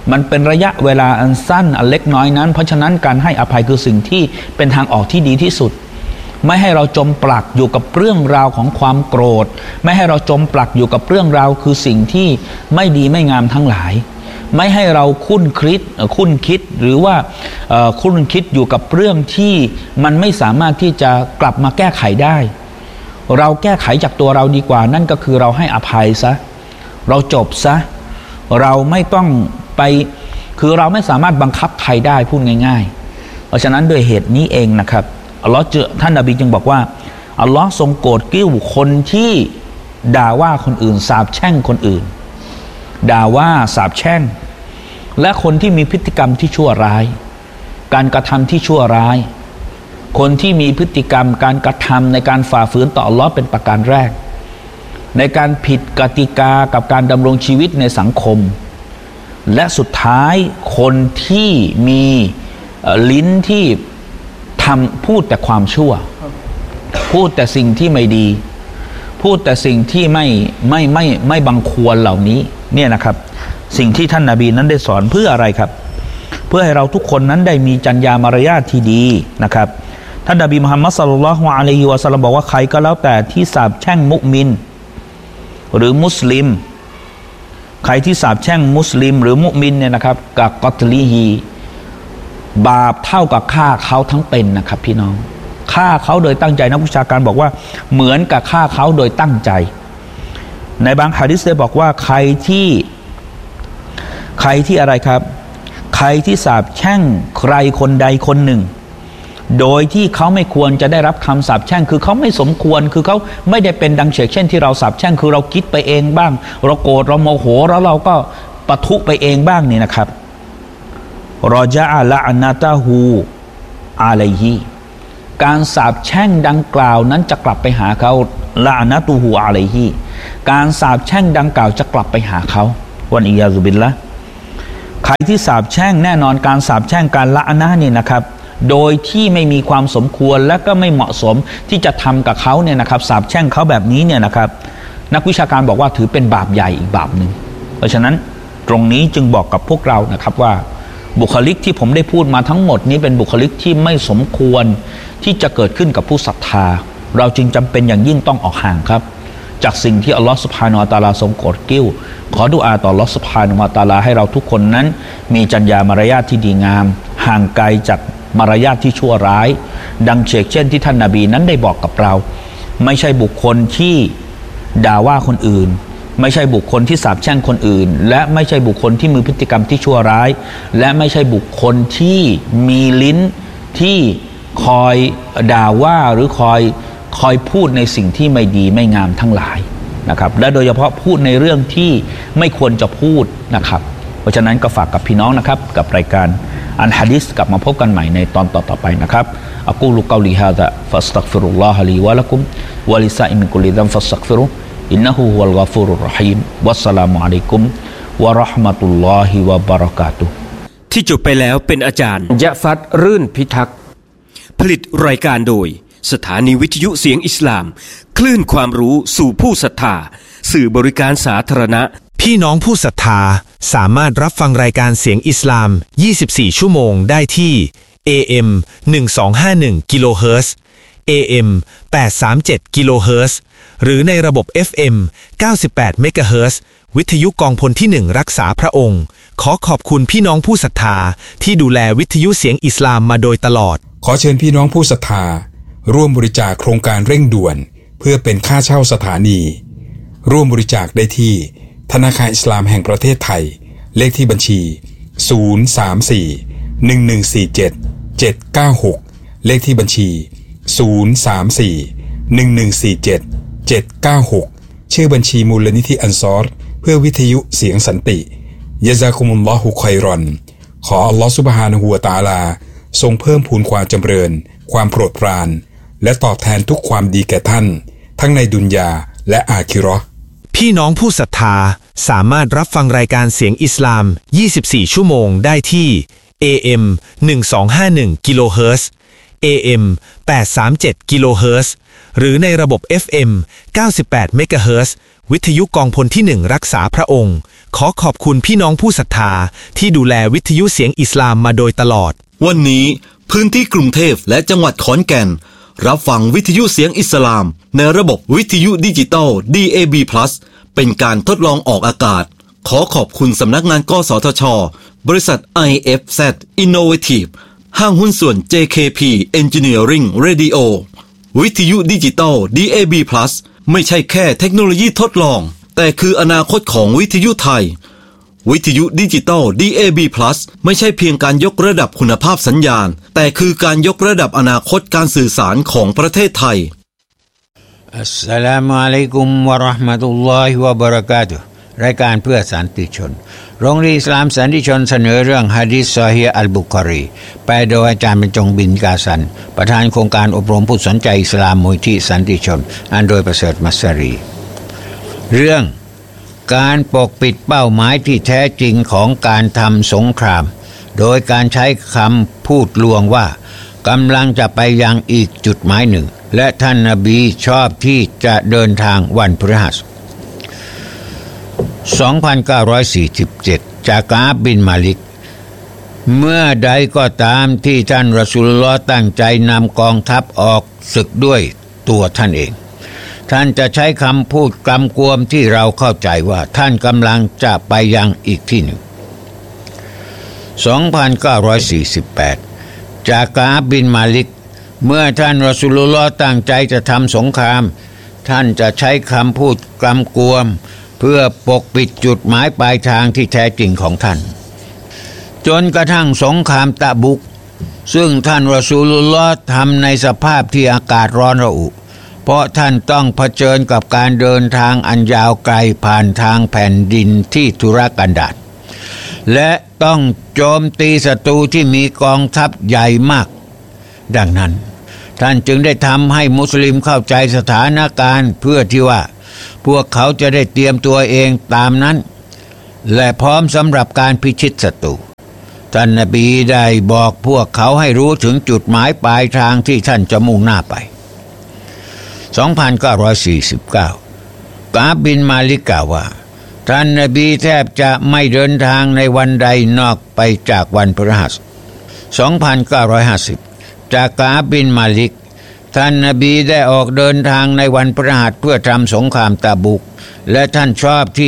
มันเป็นระยะเวลาอันสั้นอันเล็กน้อยนั้นเพราะฉะนั้นการให้อภัยคือสิ่งที่เป็นทางออกที่ดีที่สุดไม่ให้เราจมปลักอยู่กับเรื่องราวของความโกรธไม่ให้เราจมปลักอยู่กับเรื่องราวคือสิ่งที่ไม่ดีไม่งามทั้งหลายไม่ให้เราคุ้นคิดคุ้นคิดหรือว่าคุ้นคิดอยู่กับเรื่องที่มันไม่สามารถที่จะกลับมาแก้ไขได้เราแก้ไขจากตัวเราดีกว่านั่นก็คือเราให้อภัยซะเราจบซะเราไม่ต้องไปคือเราไม่สามารถบังคับใครได้พูดง่ายๆเพราะฉะนั้นด้วยเหตุนี้เองนะครับอัลลอฮ์เจอท่านนบีจึงบอกว่าอัลลอฮ์ทรงโกรธกิ้วคนที่ด่าว่าคนอื่นสาปแช่งคนอื่นด่าว่าสาปแช่งและคนที่มีพฤติกรรมที่ชั่วร้ายการกระทำที่ชั่วร้ายคนที่มีพฤติกรรมการกระทำในการฝ่าฝืนต่ออัลลอฮ์เป็นประการแรกในการผิดกติกากับการดำรงชีวิตในสังคมและสุดท้ายคนที่มีลิ้นที่ทำพูดแต่ความชั่วพูดแต่สิ่งที่ไม่ดีพูดแต่สิ่งที่ไม่ไม่ไม่ไม่บังควรเหล่านี้เนี่ยนะครับสิ่งที่ท่านนบีนั้นได้สอนเพื่ออะไรครับเพื่อให้เราทุกคนนั้นได้มีจรรยามารยาทที่ดีนะครับท่านนบีมุฮัมมัดศ็อลลัลลอฮุอะลัยฮิวะซัลลัมบอกว่าใครก็แล้วแต่ที่สาปแช่งมุมินหรือมุสลิมใครที่สาปแช่งมุสลิมหรือมุมินเนี่ยนะครับกับกอตลีฮีบาปเท่ากับฆ่าเขาทั้งเป็นนะครับพี่น้องฆ่าเขาโดยตั้งใจนักวิชาการบอกว่าเหมือนกับฆ่าเขาโดยตั้งใจในบางหะดีษได้บอกว่าใครที่ใครที่อะไรครับใครที่สาปแช่งใครคนใดคนหนึ่งโดยที่เขาไม่ควรจะได้รับคำสาปแช่งคือเขาไม่สมควรคือเขาไม่ได้เป็นดังเช่นเช่นที่เราสาปแช่งคือเราคิดไปเองบ้างเราโกรธเราโมโหแล้วเราก็ปะทุไปเองบ้างนี่นะครับรอจาละอานาตาฮูอาลัยฮีการสาปแช่งดังกล่าวนั้นจะกลับไปหาเขาละอานาตูฮูอาลัยฮีการสาปแช่งดังกล่าวจะกลับไปหาเขาวันอียาซุบิลละใครที่สาปแช่งแน่นอนการสาปแช่งการละอานานี่นะครับโดยที่ไม่มีความสมควรและก็ไม่เหมาะสมที่จะทำกับเขาเนี่ยนะครับสาปแช่งเขาแบบนี้เนี่ยนะครับนักวิชาการบอกว่าถือเป็นบาปใหญ่อีกบาปหนึ่งเพราะฉะนั้นตรงนี้จึงบอกกับพวกเรานะครับว่าบุคลิกที่ผมได้พูดมาทั้งหมดนี้เป็นบุคลิกที่ไม่สมควรที่จะเกิดขึ้นกับผู้ศรัทธาเราจึงจำเป็นอย่างยิ่งต้องออกห่างครับจากสิ่งที่อัลลอฮฺซุบฮานะฮูวะตะอาลาทรงโกรธกิ้วขอดุอาต่ออัลลอฮฺซุบฮานะฮูวะตะอาลาให้เราทุกคนนั้นมีจรรยามารยาทที่ดีงามห่างไกลจากมารยาทที่ชั่วร้ายดังเช่นที่ท่านนบีนั้นได้บอกกับเราไม่ใช่บุคคลที่ด่าว่าคนอื่นไม่ใช่บุคคลที่สาปแช่งคนอื่นและไม่ใช่บุคคลที่มีพฤติกรรมที่ชั่วร้ายและไม่ใช่บุคคลที่มีลิ้นที่คอยด่าว่าหรือคอยคอยพูดในสิ่งที่ไม่ดีไม่งามทั้งหลายนะครับและโดยเฉพาะพูดในเรื่องที่ไม่ควรจะพูดนะครับเพราะฉะนั้นก็ฝากกับพี่น้องนะครับกับรายการอันฮะดิษกลับมาพบกันใหม่ในตอนต่อๆไปนะครับอะกูลุกอลิฮาซะฟัสตัฆฟิรุลลอฮะลีวะละกุมวะลิซาอิมินกุลิซัมฟัสตัฆฟิรุอินนะฮูฮุวัลกอฟูรุรเราะฮีมวัสสลามุอะลัยกุมวะเราะห์มะตุลลอฮิวะบะเราะกาตุฮ์ที่จบไปแล้วเป็นอาจารย์ยะฟัดรื่นพิทักษ์ผลิตรายการโดยสถานีวิทยุเสียงอิสลามคลื่นความรู้สู่ผู้ศรัทธาสื่อบริการสาธารณะพี่น้องผู้ศรัทธาสามารถรับฟังรายการเสียงอิสลามยี่สิบสี่ชั่วโมงได้ที่ เอ เอ็ม หนึ่งสองห้าหนึ่ง กิโลเฮิรตซ์ เอ เอ็ม แปดสามเจ็ด กิโลเฮิรตซ์หรือในระบบ เอฟ เอ็ม เก้าสิบแปด เมกะเฮิรตซ์วิทยุกองพลที่หนึ่งรักษาพระองค์ขอขอบคุณพี่น้องผู้ศรัทธาที่ดูแลวิทยุเสียงอิสลามมาโดยตลอดขอเชิญพี่น้องผู้ศรัทธาร่วมบริจาคโครงการเร่งด่วนเพื่อเป็นค่าเช่าสถานีร่วมบริจาคได้ที่ธนาคารอิสลามแห่งประเทศไทยเลขที่บัญชีศูนย์ สาม สี่ หนึ่ง หนึ่ง สี่ เจ็ด เจ็ด เก้า หกเลขที่บัญชีศูนย์ สาม สี่ หนึ่ง หนึ่ง สี่ เจ็ด เจ็ด เก้า หกชื่อบัญชีมูลนิธิอันซอรเพื่อวิทยุเสียงสันติยะซากุมุลลอฮุค็อยรอนขออัลลอฮฺซุบฮานะฮูวะตะอาลาทรงเพิ่มพูนความจำเริญความโปรดปรานและตอบแทนทุกความดีแก่ท่านทั้งในดุนยาและอาคิเราะห์พี่น้องผู้ศรัทธาสามารถรับฟังรายการเสียงอิสลามยี่สิบสี่ชั่วโมงได้ที่ เอ เอ็ม หนึ่งสองห้าหนึ่ง กิโลเฮิรตซ์ เอ เอ็ม แปดสามเจ็ด กิโลเฮิรตซ์หรือในระบบ เอฟ เอ็ม เก้าสิบแปด เมกะเฮิรตซ์วิทยุกองพลที่หนึ่งรักษาพระองค์ขอขอบคุณพี่น้องผู้ศรัทธาที่ดูแลวิทยุเสียงอิสลามมาโดยตลอดวันนี้พื้นที่กรุงเทพและจังหวัดขอนแก่นรับฟังวิทยุเสียงอิสลามในระบบวิทยุดิจิตอล ดี เอ บี พลัส เป็นการทดลองออกอากาศขอขอบคุณสำนักงานกสทช.บริษัท ไอ เอฟ แซด Innovative ห้างหุ้นส่วน เจ เค พี Engineering Radio วิทยุดิจิตอล ดี เอ บี พลัส ไม่ใช่แค่เทคโนโลยีทดลองแต่คืออนาคตของวิทยุไทยวิทยุดิจิตอล ดี เอ บี พลัส ไม่ใช่เพียงการยกระดับคุณภาพสัญญาณแต่คือการยกระดับอนาคตการสื่อสารของประเทศไทยอัสสลามุอะลัยกุมวะเราะห์มะตุลลอฮิวะบะเราะกาตุฮ์รายการเพื่อสันติชนโรงเรียนอิสลามสันติชนเสนอเรื่องหะดีษซอฮีฮ์อัลบุคอรีแปลโดยอาจารย์บรรจงบินกาสันประธานโครงการอบรมผู้สนใจอิสลามมูลที่สันติชนอันโดยประเสริฐมัสรีเรื่องการปกปิดเป้าหมายที่แท้จริงของการทำสงครามโดยการใช้คำพูดลวงว่ากำลังจะไปยังอีกจุดหมายหนึ่งและท่านนบีชอบที่จะเดินทางวันพฤหัสสองพันเก้าร้อยสี่สิบเจ็ดจากอาบบินมาลิกเมื่อใดก็ตามที่ท่านรอซูลุลลอฮ์ตั้งใจนำกองทัพออกศึกด้วยตัวท่านเองท่านจะใช้คำพูดกำกวมที่เราเข้าใจว่าท่านกำลังจะไปยังอีกที่หนึ่งสองพันเก้าร้อยสี่สิบแปดจากอาบบินมาลิกเมื่อท่านรอซูลุลลอฮ์ตั้งใจจะทำสงครามท่านจะใช้คำพูดกำกวมเพื่อปกปิดจุดหมายปลายทางที่แท้จริงของท่านจนกระทั่งสงครามตะบุกซึ่งท่านรอซูลุลลอฮ์ทำในสภาพที่อากาศร้อนระอุเพราะท่านต้องเผชิญกับการเดินทางอันยาวไกลผ่านทางแผ่นดินที่ทุรกันดารและต้องโจมตีศัตรูที่มีกองทัพใหญ่มากดังนั้นท่านจึงได้ทำให้มุสลิมเข้าใจสถานการณ์เพื่อที่ว่าพวกเขาจะได้เตรียมตัวเองตามนั้นและพร้อมสำหรับการพิชิตศัตรูท่านนบีได้บอกพวกเขาให้รู้ถึงจุดหมายปลายทางที่ท่านจะมุ่งหน้าไปสองพันเก้าร้อยสี่สิบเก้ากาบบินมาลิกกล่าวว่าท่านนบีแทบจะไม่เดินทางในวันใดนอกไปจากวันพฤหัสสองพันเก้าร้อยห้าสิบจากกาบบินมาลิกท่านนบีได้ออกเดินทางในวันพฤหัสเพื่อทำสงครามตะบุกและท่านชอบที่